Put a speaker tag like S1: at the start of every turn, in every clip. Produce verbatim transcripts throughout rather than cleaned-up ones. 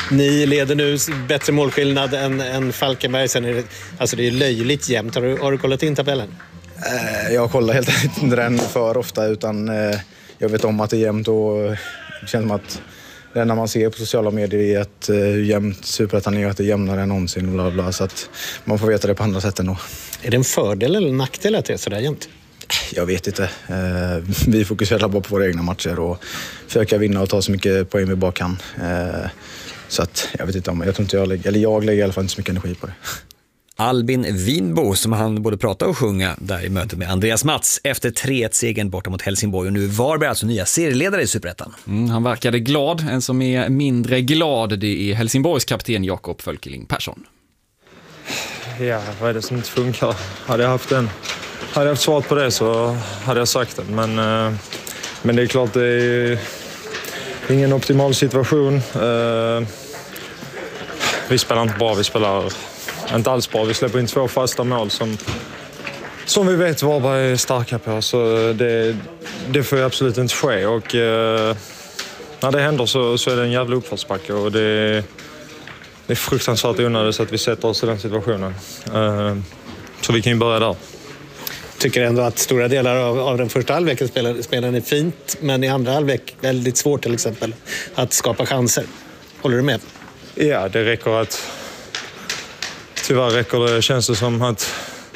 S1: Ni leder nu bättre målskillnad än, än Falkenberg. Sen är det, alltså det är löjligt jämnt. Har du, har du kollat in tabellen?
S2: Eh, jag kollar helt enkelt inte den för ofta, utan eh, jag vet om att det är jämnt, och det känns som att det enda man ser på sociala medier är att eh, hur jämnt Superettan är, att det är jämnare än någonsin. Bla bla, så att man får veta det på andra sätt ändå.
S1: Är det en fördel eller nackdel att det är sådär jämnt?
S2: Jag vet inte. Eh, vi fokuserar bara på våra egna matcher och försöka vinna och ta så mycket poäng vi bara kan. Eh, så att jag vet inte om, jag tror inte jag lägger, eller jag lägger i alla fall inte så mycket energi på det.
S3: Albin Winbo, som han både prata och sjunga där i mötet med Andreas Mats efter tre ett-segern borta mot Helsingborg, och nu Varberg alltså nya serieledare i Superettan.
S4: Mm, han verkade glad. En som är mindre glad, det är Helsingborgs kapten Jakob Fölkeling Persson.
S5: Ja, vad är det som inte funkar? Hade jag haft en, hade jag haft svaret på det så hade jag sagt det. Men, men det är klart, det är ingen optimal situation. Vi spelar inte bra, vi spelar inte alls bra. Vi släpper in två fasta mål som, som vi vet Varberg är starka på. Så det, det får ju absolut inte ske. Och eh, när det händer så, så är det en jävla uppförsbacke. Och det, det är fruktansvärt onödigt att vi sätter oss i den situationen. Eh, så vi kan ju börja där.
S1: Tycker ändå att stora delar av, av den första halvleken spelar, spelar är fint, men i andra halvlek väldigt svårt till exempel att skapa chanser. Håller du med?
S5: Ja, det räcker att... Tyvärr räcker det, känns det som att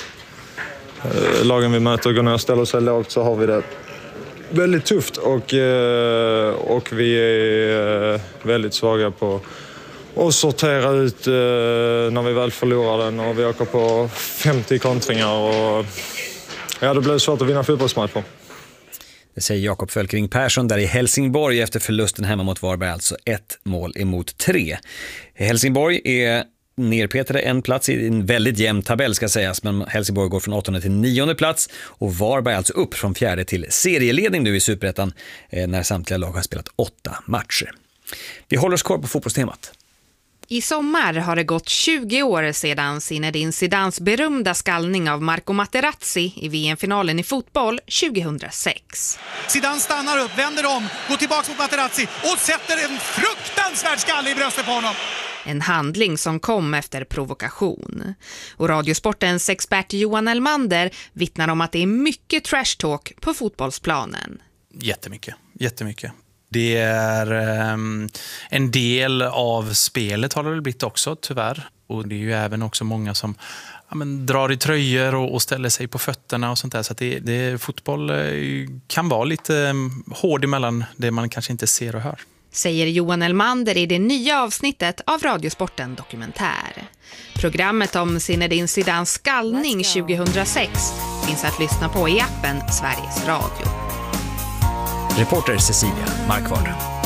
S5: eh, lagen vi möter går ner och ställer sig lågt, så har vi det väldigt tufft. Och, eh, och vi är eh, väldigt svaga på att sortera ut eh, när vi väl förlorar den. Och vi åker på femtio kontringar och ja, det blir svårt att vinna fotbollsmatcher.
S3: Det säger Jakob Fölkeling Persson där i Helsingborg efter förlusten hemma mot Varberg, alltså ett mål emot tre. Helsingborg är nerpetade en plats i en väldigt jämn tabell ska sägas, men Helsingborg går från åttonde till nionde plats och Varberg alltså upp från fjärde till serieledning nu i Superettan eh, när samtliga lag har spelat åtta matcher. Vi håller oss kvar på fotbollstemat.
S6: I sommar har det gått tjugo år sedan Zinedine Zidans berömda skallning av Marco Materazzi i V M-finalen i fotboll tjugohundrasex.
S7: Zidane stannar upp, vänder om, går tillbaka mot Materazzi och sätter en fruktansvärd skalle i bröstet på honom.
S6: En handling som kom efter provokation. Och Radiosportens expert Johan Elmander vittnar om att det är mycket trash talk på fotbollsplanen.
S8: Jättemycket, jättemycket. Det är um, en del av spelet har det väl blivit också, tyvärr. Och det är ju även också många som ja, men, drar i tröjor och, och ställer sig på fötterna och sånt där. Så att det, det, fotboll uh, kan vara lite um, hård emellan det man kanske inte ser och hör.
S6: Säger Johan Elmander i det nya avsnittet av Radiosporten Dokumentär. Programmet om Zinedine Zidans skallning tjugohundrasex finns att lyssna på i appen Sveriges Radio.
S3: Reporter Cecilia Markvard.